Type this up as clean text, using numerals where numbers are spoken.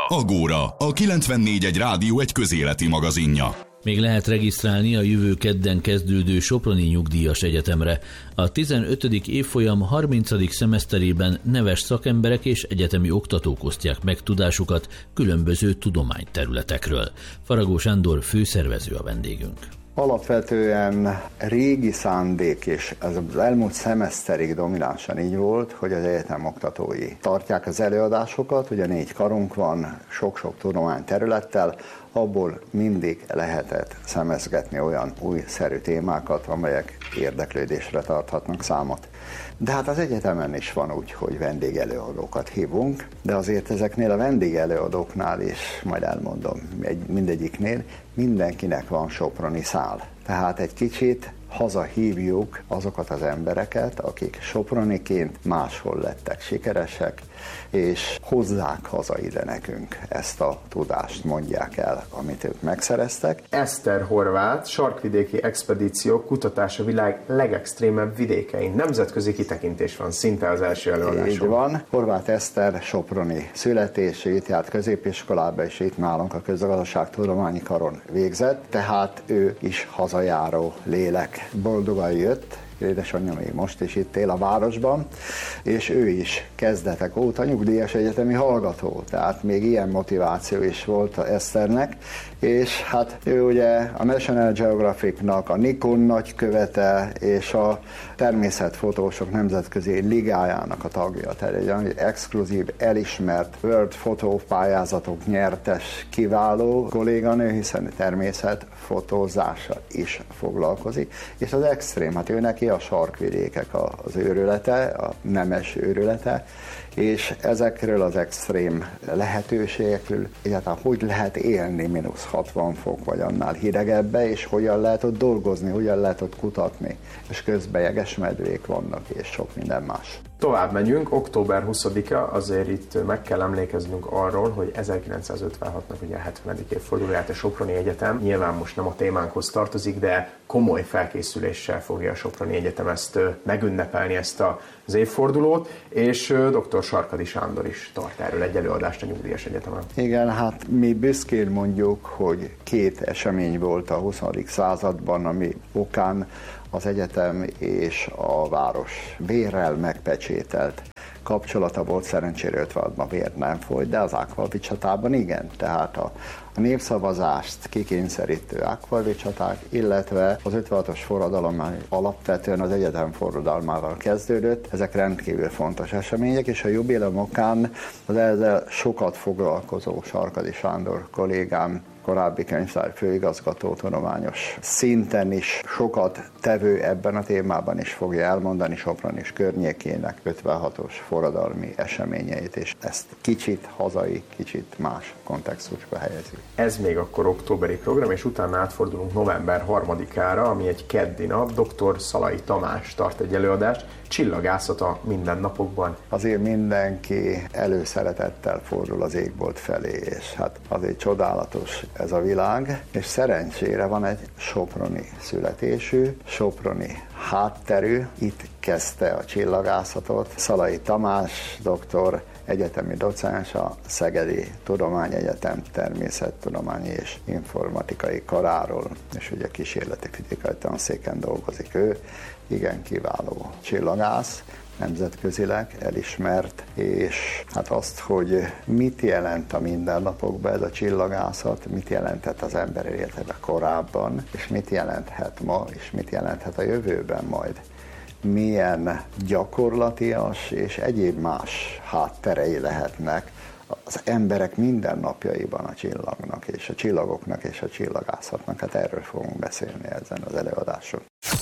Agóra, a 94.1 Rádió egy közéleti magazinja. Még lehet regisztrálni a jövő kedden kezdődő Soproni Nyugdíjas Egyetemre. A 15. évfolyam 30. szemeszterében neves szakemberek és egyetemi oktatók osztják meg tudásukat különböző tudományterületekről. Faragó Sándor főszervező a vendégünk. Alapvetően régi szándék, és ez az elmúlt szemeszterig dominánsan így volt, hogy az egyetem oktatói tartják az előadásokat, ugye 4 karunk van, sok-sok tudományterülettel, abból mindig lehetett szemezgetni olyan újszerű témákat, amelyek érdeklődésre tarthatnak számot. De hát az egyetemen is van úgy, hogy vendégelőadókat hívunk, de azért ezeknél a vendégelőadóknál is, majd elmondom, mindegyiknél mindenkinek van soproni szál. Tehát egy kicsit hazahívjuk azokat az embereket, akik soproniként máshol lettek sikeresek, és hozzák haza ide nekünk ezt a tudást, mondják el, amit ők megszereztek. Eszter Horváth, sarkvidéki expedíciók kutatása világ legextrémebb vidékein. Nemzetközi kitekintés van, szinte az első előadáson. Így van. Horváth Eszter soproni születésű, itt járt középiskolába, és itt nálunk a Közgazdaságtudományi Karon végzett, tehát ő is hazajáró lélek. Boldogan jött, édesanyja még most is itt él a városban, és ő is kezdetek óta nyugdíjas egyetemi hallgató, tehát még ilyen motiváció is volt Eszternek, és hát ő ugye a National Geographicnak a Nikon nagykövete, és a Természetfotósok Nemzetközi Ligájának a tagja, tehát egy exkluzív, elismert World Photo pályázatok nyertes kiváló kolléganő, hiszen természetfotózással is foglalkozik, és az extrém, hát ő neki a sarkvidékek az őrülete, a nemes őrülete, és ezekről az extrém lehetőségekről, egyáltalán hogy lehet élni -60 fok vagy annál hidegebbe, és hogyan lehet ott dolgozni, hogyan lehet ott kutatni, és közben jegesmedvék vannak, és sok minden más. Tovább megyünk, október 20-a, azért itt meg kell emlékeznünk arról, hogy 1956-nak ugye a 70. évfordulóját a Soproni Egyetem, nyilván most nem a témánkhoz tartozik, de komoly felkészüléssel fogja a Soproni Egyetem ezt megünnepelni, ezt az évfordulót, és dr. Sarkady Sándor is tart erről egy előadást a Nyugdíjas Egyetemen. Igen, hát mi büszkén mondjuk, hogy 2 esemény volt a 20. században, ami okán az egyetem és a város vérrel megpecsételt kapcsolata volt, szerencsére 56-ban vér nem folyt, de az Ákvalvi csatában igen. Tehát a népszavazást kikényszerítő Ákvalvi csaták, illetve az 56-os forradalom alapvetően az egyetem forradalmával kezdődött. Ezek rendkívül fontos események, és a jubileum okán az ezzel sokat foglalkozó Sarkady Sándor kollégám, korábbi könyvtár főigazgató, tudományos szinten is sokat tevő ebben a témában is fogja elmondani Sopron és környékének 56-os forradalmi eseményeit, és ezt kicsit hazai, kicsit más kontextusba helyezi. Ez még akkor októberi program, és utána átfordulunk november 3-ára, ami egy keddi nap. Dr. Szalai Tamás tart egy előadást, Csillagászat a mindennapokban. Azért mindenki előszeretettel fordul az égbolt felé, és hát azért csodálatos ez a világ, és szerencsére van egy soproni születésű, soproni hátterű, itt kezdte a csillagászatot. Szalai Tamás doktor, egyetemi docens, a Szegedi Tudományegyetem természettudományi és informatikai karáról, és ugye kísérleti fizikai tanszéken dolgozik ő. Igen kiváló csillagász, nemzetközileg elismert, és hát azt, hogy mit jelent a mindennapokban ez a csillagászat, mit jelentett az ember életében korábban, és mit jelenthet ma, és mit jelenthet a jövőben majd. Milyen gyakorlatias és egyéb más hátterei lehetnek az emberek mindennapjaiban a csillagnak, és a csillagoknak, és a csillagászatnak. Hát erről fogunk beszélni ezen az előadáson.